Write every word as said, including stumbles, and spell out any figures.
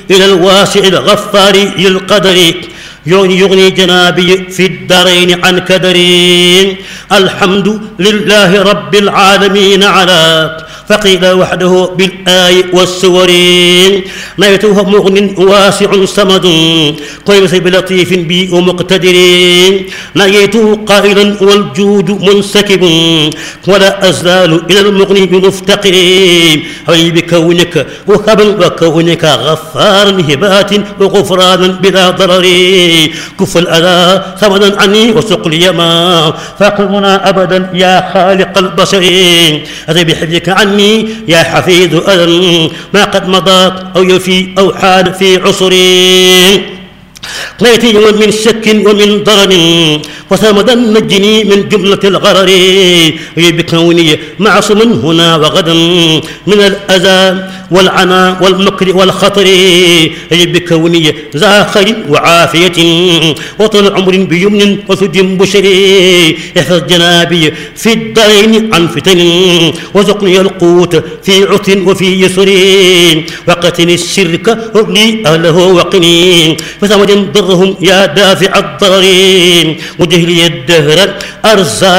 إلى الواسع الغفار للقدر يغني, يغني جنابي في الدارين عن كدري. الحمد لله رب العالمين على فقيل وحده بالآي والسور. نيته مغن واسع صمد قيس بلطيف بي ومقتدر. نيته قائلا والجود منسكب ولا أزال إلى المغني بمفتقر. أي بكونك وهبا وكونك غفارا هبات وغفرانا بلا ضرر. كف الأذى ثمنا عني وسق لي ما فاقمنا أبدا يا خالق البشر. أتي بحفظك عني يا حفيظ أذى ما قد مضى أو يفي أو حال في عصري. قيتي من شك ومن ضرر وسامدا نجني من جملة الغرر. بكوني معصوم هنا وغدا من الأذى والعنى والمكر والخطر. بكوني ذا خير وعافية وطول عمر بيمن وثج بشر. احفظ جنابي في الدين عن فتن وزقني القوت في عث وفي يسر. وقتني الشرك أغني أهله وقني فثمد ضرهم يا دافع الضرر. وجهلي الدهر أرزاق